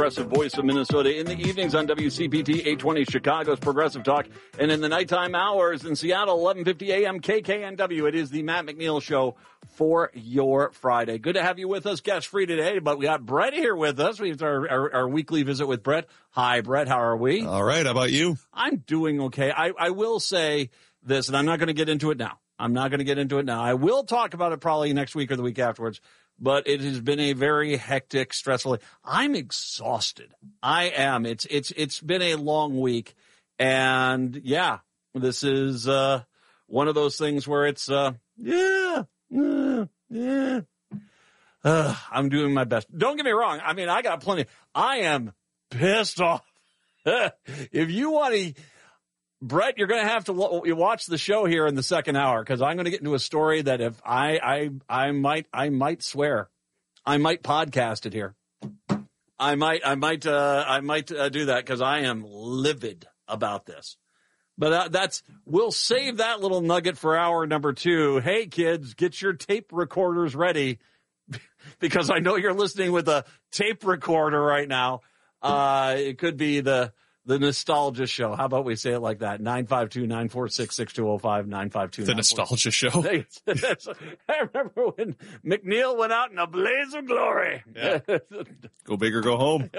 progressive voice of Minnesota in the evenings on WCPT 820 Chicago's Progressive Talk, and in the nighttime hours in Seattle, 1150 AM KKNW. It is the Matt McNeil Show for your Friday. Good to have you with us, guest free today, but we got Brett here with us. We have our weekly visit with Brett. Hi, Brett. How are we? All right. How about you? I'm doing okay. I will say this, and I'm not going to get into it now. I will talk about it probably next week or the week afterwards, but it has been a very hectic, stressful. I'm exhausted. I am. It's been a long week. And yeah, this is, one of those things where it's, I'm doing my best. Don't get me wrong. I mean, I got plenty. I am pissed off. If you want to, Brett, you're going to have to watch the show here in the second hour, because I'm going to get into a story that if I might swear, I might podcast it here. I might do that, because I am livid about this. But we'll save that little nugget for hour number 2. Hey kids, get your tape recorders ready, because I know you're listening with a tape recorder right now. It could be the Nostalgia Show. How about we say it like that? 952-946-6205, 952. The Nostalgia Show. I remember when McNeil went out in a blaze of glory. Yeah. Go big or go home.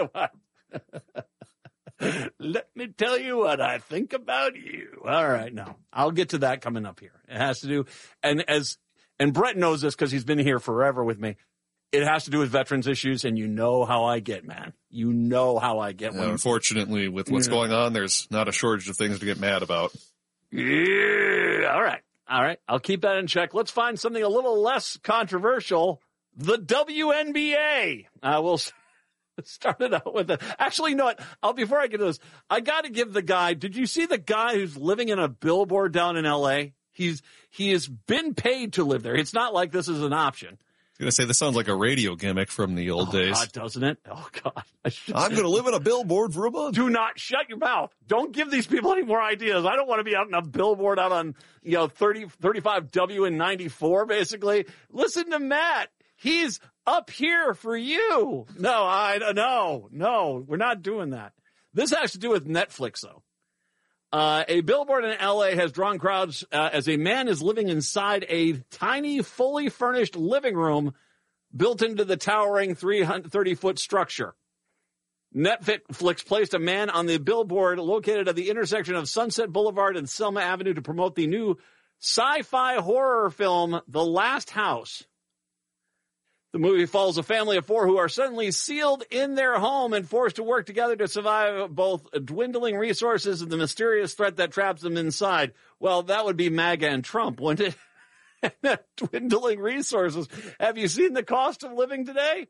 Let me tell you what I think about you. All right. Now, I'll get to that coming up here. It has to do, and Brett knows this because he's been here forever with me. It has to do with veterans issues, and you know how I get, man. You know how I get. Unfortunately, with what's going on, there's not a shortage of things to get mad about. Yeah. All right. I'll keep that in check. Let's find something a little less controversial. The WNBA. We'll start it out with it. Actually, you know what? Before I get to this, I got to give the guy. Did you see the guy who's living in a billboard down in L.A.? He has been paid to live there. It's not like this is an option. I was going to say, this sounds like a radio gimmick from the old days. God, doesn't it? Oh, God. I'm going to live in a billboard for a month. Do not shut your mouth. Don't give these people any more ideas. I don't want to be out in a billboard out on, 35W and 94, basically. Listen to Matt. He's up here for you. No, we're not doing that. This has to do with Netflix, though. A billboard in LA has drawn crowds as a man is living inside a tiny, fully furnished living room built into the towering 330-foot structure. Netflix placed a man on the billboard located at the intersection of Sunset Boulevard and Selma Avenue to promote the new sci-fi horror film, The Last House. The movie follows a family of 4 who are suddenly sealed in their home and forced to work together to survive both dwindling resources and the mysterious threat that traps them inside. Well, that would be MAGA and Trump, wouldn't it? Dwindling resources. Have you seen the cost of living today?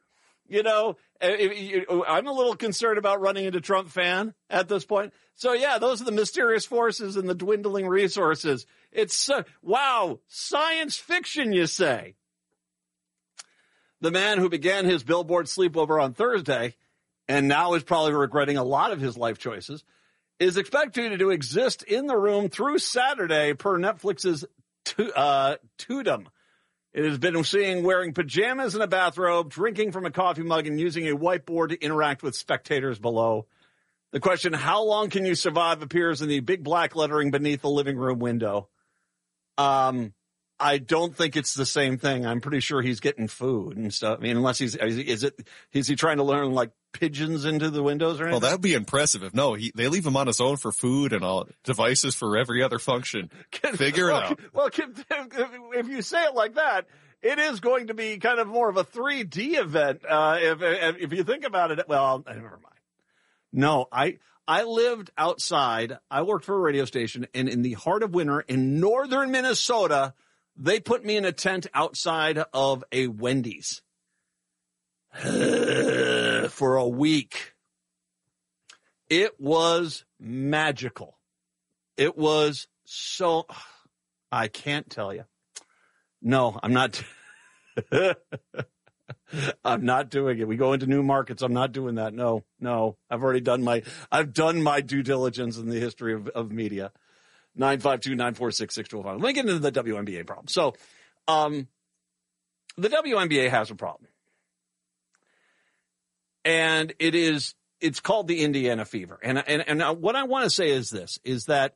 I'm a little concerned about running into Trump fan at this point. So yeah, those are the mysterious forces and the dwindling resources. It's, wow, science fiction, you say. The man who began his billboard sleepover on Thursday, and now is probably regretting a lot of his life choices, is expected to exist in the room through Saturday per Netflix's Tudum. It has been seen wearing pajamas and a bathrobe, drinking from a coffee mug, and using a whiteboard to interact with spectators below. The question, how long can you survive, appears in the big black lettering beneath the living room window. I don't think it's the same thing. I'm pretty sure he's getting food and stuff. I mean, unless is he trying to learn like pigeons into the windows or anything? Well, that'd be impressive. If they leave him on his own for food and all devices for every other function. Figure it out. Well, if you say it like that, it is going to be kind of more of a 3D event. If you think about it, well, never mind. No, I lived outside. I worked for a radio station, and in the heart of winter in northern Minnesota, they put me in a tent outside of a Wendy's for a week. It was magical. It was so, I can't tell you. No, I'm not. I'm not doing it. We go into new markets. I'm not doing that. No. I've done my due diligence in the history of media. 952-946-6205. Let me get into the WNBA problem. So, the WNBA has a problem. And it is it's called the Indiana Fever. And what I want to say is this, is that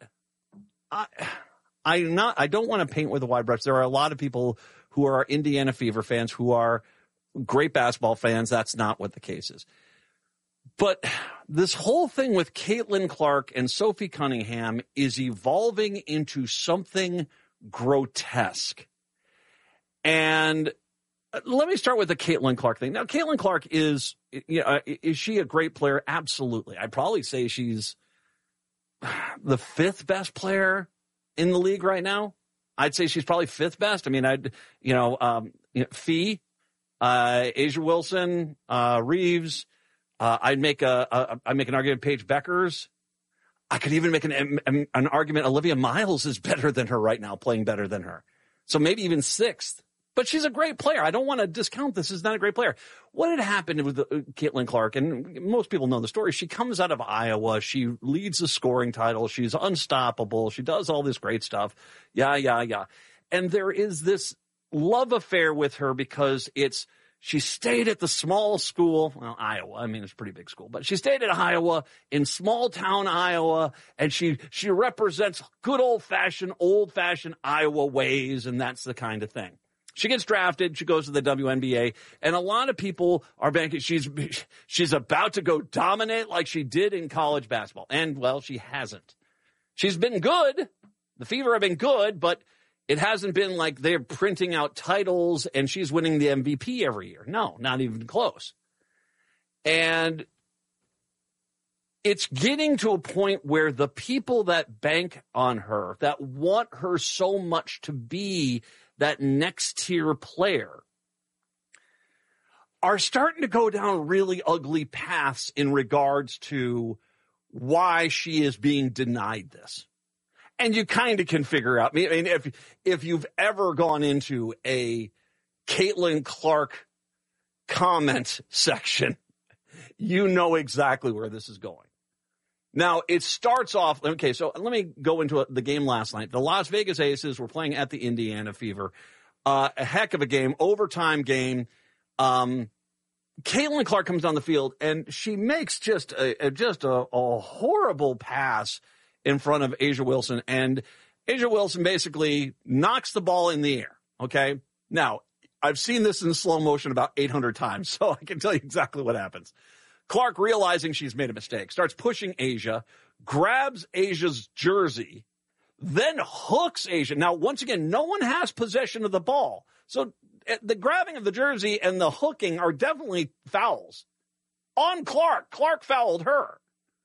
I don't want to paint with a wide brush. There are a lot of people who are Indiana Fever fans who are great basketball fans. That's not what the case is. But this whole thing with Caitlin Clark and Sophie Cunningham is evolving into something grotesque. And let me start with the Caitlin Clark thing. Now, Caitlin Clark is she a great player? Absolutely. I'd probably say she's the fifth best player in the league right now. I'd say she's probably fifth best. I mean, Fee, A'ja Wilson, Reeves. I'd make an argument Paige Beckers. I could even make an argument Olivia Miles is better than her right now, playing better than her. So maybe even sixth. But she's a great player. I don't want to discount this. She's not a great player. What had happened with Caitlin Clark, and most people know the story, she comes out of Iowa. She leads the scoring title. She's unstoppable. She does all this great stuff. Yeah. And there is this love affair with her because she stayed at the small school, well, Iowa. I mean, it's a pretty big school, but she stayed at Iowa in small town Iowa, and she represents good old fashioned Iowa ways, and that's the kind of thing. She gets drafted. She goes to the WNBA, and a lot of people are banking. She's about to go dominate like she did in college basketball, and well, she hasn't. She's been good. The Fever have been good, but it hasn't been like they're printing out titles and she's winning the MVP every year. No, not even close. And it's getting to a point where the people that bank on her, that want her so much to be that next tier player, are starting to go down really ugly paths in regards to why she is being denied this. And you kind of can figure out, I mean, if you've ever gone into a Caitlin Clark comment section, you know exactly where this is going. Now, it starts off, okay, so let me go into the game last night. The Las Vegas Aces were playing at the Indiana Fever. A heck of a game, overtime game. Caitlin Clark comes down the field, and she makes just a horrible pass in front of A'ja Wilson, and A'ja Wilson basically knocks the ball in the air, okay? Now, I've seen this in slow motion about 800 times, so I can tell you exactly what happens. Clark, realizing she's made a mistake, starts pushing A'ja, grabs Asia's jersey, then hooks A'ja. Now, once again, no one has possession of the ball, so the grabbing of the jersey and the hooking are definitely fouls. On Clark. Clark fouled her.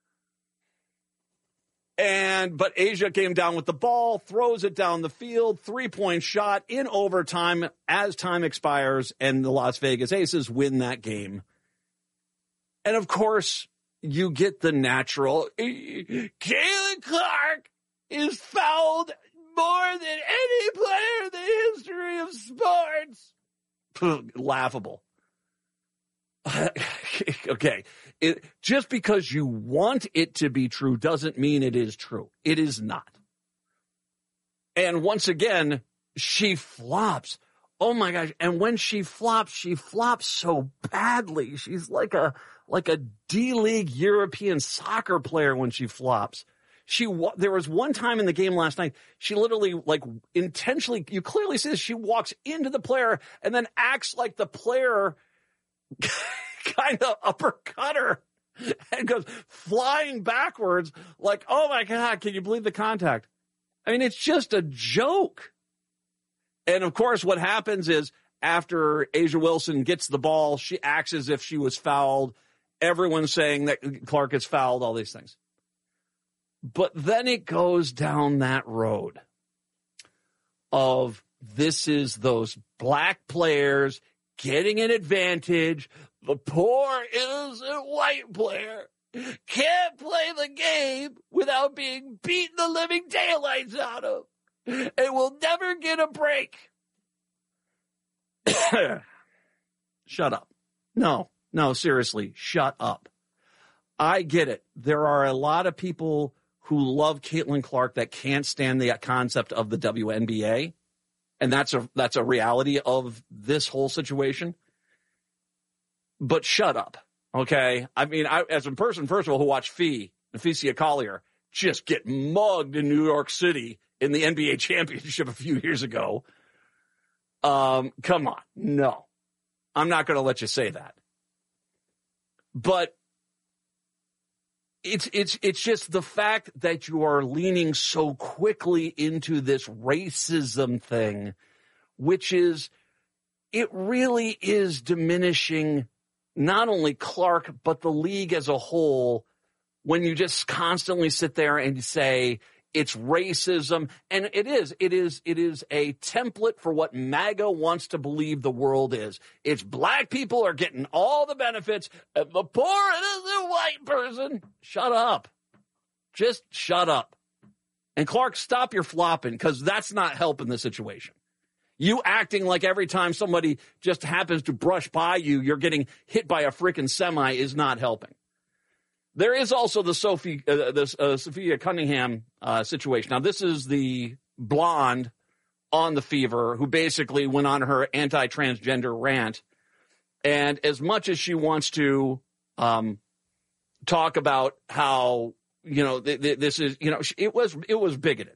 But A'ja came down with the ball, throws it down the field, 3-point shot in overtime as time expires, and the Las Vegas Aces win that game. And of course, you get the natural, Caitlin Clark is fouled more than any player in the history of sports. Laughable. Okay. Just because you want it to be true doesn't mean it is true. It is not. And once again, she flops. Oh my gosh. And when she flops so badly. She's like a D-League European soccer player when she flops. There was one time in the game last night, she literally, intentionally, you clearly see this, she walks into the player and then acts like the player kind of uppercut her and goes flying backwards like, oh my God, can you believe the contact? I mean, it's just a joke. And of course, what happens is after A'ja Wilson gets the ball, she acts as if she was fouled. Everyone's saying that Clark is fouled, all these things. But then it goes down that road of this is those black players getting an advantage. The poor, innocent white player can't play the game without being beaten the living daylights out of and will never get a break. Shut up. No, seriously, shut up. I get it. There are a lot of people who love Caitlin Clark that can't stand the concept of the WNBA. And that's a reality of this whole situation. But shut up, Okay? I mean, as a person, first of all, who watched Naphecia Collier, just get mugged in New York City in the NBA championship a few years ago. Come on. No. I'm not going to let you say that. But it's just the fact that you are leaning so quickly into this racism thing, which is, it really is diminishing not only Clark, but the league as a whole, when you just constantly sit there and say it's racism. And it is a template for what MAGA wants to believe the world is. It's black people are getting all the benefits, and the poor innocent white person. Shut up. Just shut up. And Clark, stop your flopping, because that's not helping the situation. You acting like every time somebody just happens to brush by you, you're getting hit by a freaking semi is not helping. There is also the Sophia Cunningham situation. Now, this is the blonde on The Fever who basically went on her anti-transgender rant. And as much as she wants to talk about how, this is, it was bigoted.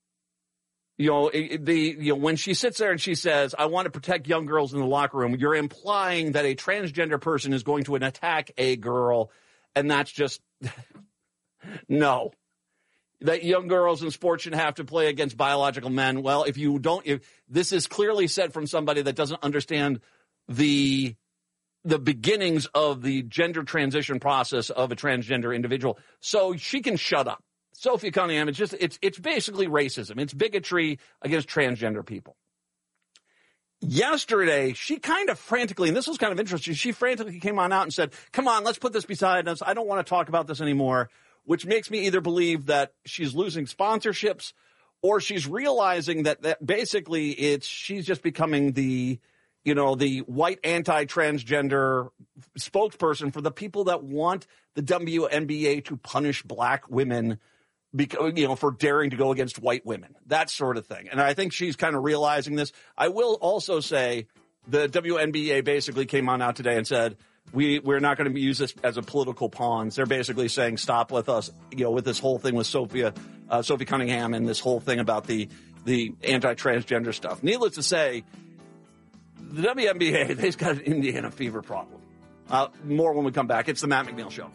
When she sits there and she says, I want to protect young girls in the locker room, you're implying that a transgender person is going to attack a girl. And that's just, no. That young girls in sports should have to play against biological men. Well, if this is clearly said from somebody that doesn't understand the beginnings of the gender transition process of a transgender individual. So she can shut up. Sophia Cunningham, it's basically racism. It's bigotry against transgender people. Yesterday, she kind of frantically, and this was kind of interesting, she frantically came on out and said, come on, let's put this beside us. I don't want to talk about this anymore, which makes me either believe that she's losing sponsorships or she's realizing that basically she's just becoming the white anti-transgender spokesperson for the people that want the WNBA to punish black women for daring to go against white women, that sort of thing. And I think she's kind of realizing this. I will also say the WNBA basically came on out today and said, we're not going to use this as a political pawns. They're basically saying, stop with us, with this whole thing with Sophie Cunningham and this whole thing about the anti-transgender stuff. Needless to say, the WNBA, they've got an Indiana fever problem. More when we come back. It's the Matt McNeil Show.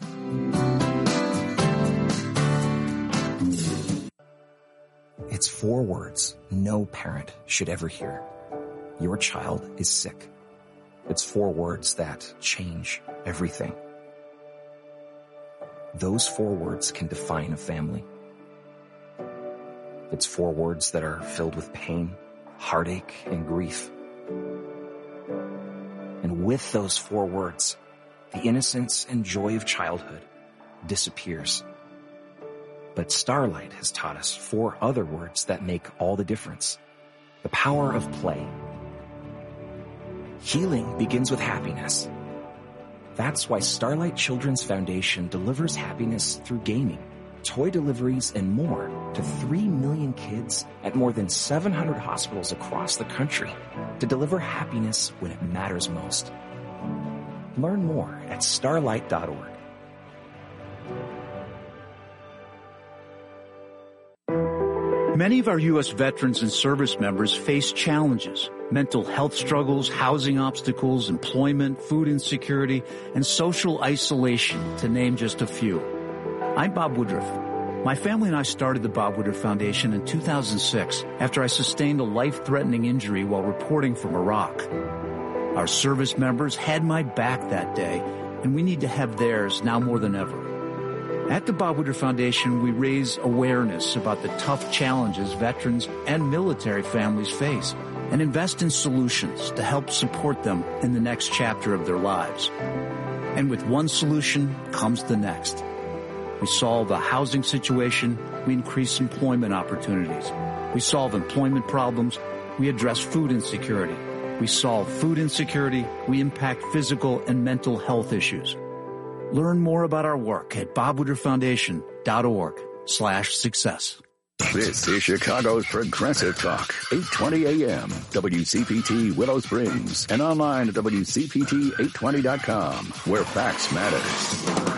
It's 4 words no parent should ever hear. Your child is sick. It's 4 words that change everything. Those 4 words can define a family. It's 4 words that are filled with pain, heartache, and grief. And with those 4 words, the innocence and joy of childhood disappears. But Starlight has taught us 4 other words that make all the difference. The power of play. Healing begins with happiness. That's why Starlight Children's Foundation delivers happiness through gaming, toy deliveries, and more to 3 million kids at more than 700 hospitals across the country to deliver happiness when it matters most. Learn more at starlight.org. Many of our U.S. veterans and service members face challenges: mental health struggles, housing obstacles, employment, food insecurity, and social isolation, to name just a few. I'm Bob Woodruff. My family and I started the Bob Woodruff Foundation in 2006 after I sustained a life-threatening injury while reporting from Iraq. Our service members had my back that day, and we need to have theirs now more than ever. At the Bob Woodruff Foundation, we raise awareness about the tough challenges veterans and military families face and invest in solutions to help support them in the next chapter of their lives. And with one solution comes the next. We solve a housing situation, we increase employment opportunities. We solve employment problems, we address food insecurity. We solve food insecurity, we impact physical and mental health issues. Learn more about our work at bobwoodrufffoundation.org/success. This is Chicago's Progressive Talk, 820 AM, WCPT Willow Springs, and online at WCPT820.com, where facts matter.